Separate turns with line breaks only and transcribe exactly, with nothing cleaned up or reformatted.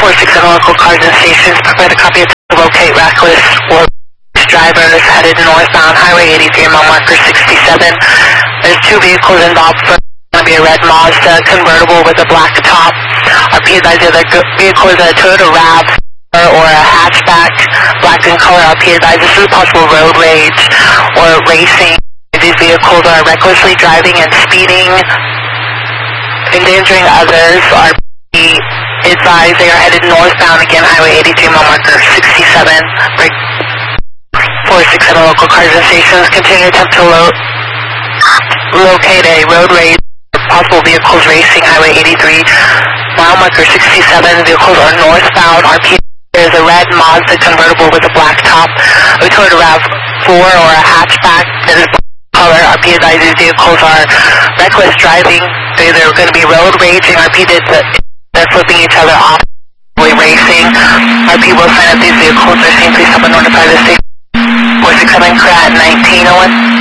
four six seven local cars and stations, provide a copy of the locate reckless or drivers headed northbound Highway eighty-three, mile marker sixty-seven. There's two vehicles involved. First is going to be a red Mazda convertible with a black top. R P advised the other vehicle is a Toyota RAV or a hatchback, black in color. R P advised this is possible road rage or racing. These vehicles are recklessly driving and speeding, endangering others. R P advised they are headed northbound again, Highway eighty-three, mile marker sixty-seven. Break four six seven local cars and stations. Continue to attempt to lo locate a road rage. Possible vehicles racing, Highway eighty-three, mile marker sixty-seven. Vehicles are northbound. R P there's a red Mazda convertible with a black top, a Toyota RAV four or a hatchback that is black color. R P advised these vehicles are reckless driving. They're, they're going to be road raging. R P did the, they're flipping each other off, racing. R P will sign up these vehicles. They're seen. Please help and notify the state. four six seven, Crat nineteen oh one.